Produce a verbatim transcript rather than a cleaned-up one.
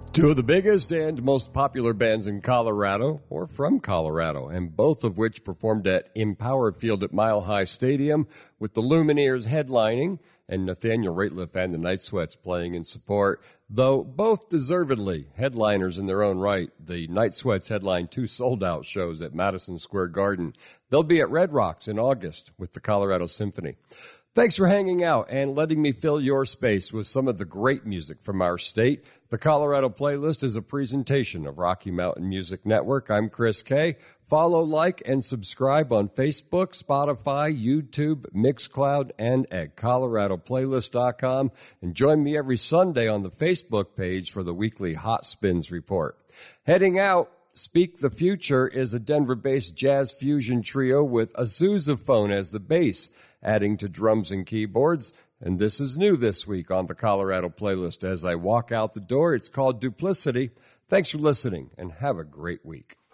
Two of the biggest and most popular bands in Colorado, or from Colorado, and both of which performed at Empower Field at Mile High Stadium, with the Lumineers headlining and Nathaniel Rateliff and the Night Sweats playing in support, though both deservedly headliners in their own right. The Night Sweats headlined two sold-out shows at Madison Square Garden. They'll be at Red Rocks in August with the Colorado Symphony. Thanks for hanging out and letting me fill your space with some of the great music from our state. The Colorado Playlist is a presentation of Rocky Mountain Music Network. I'm Chris Kay. Follow, like, and subscribe on Facebook, Spotify, YouTube, Mixcloud, and at colorado playlist dot com. And join me every Sunday on the Facebook page for the weekly Hot Spins Report. Heading out, Speak the Future is a Denver-based jazz fusion trio with a sousaphone as the bass, adding to drums and keyboards. And this is new this week on the Colorado Playlist. As I walk out the door, it's called Duplicity. Thanks for listening, and have a great week.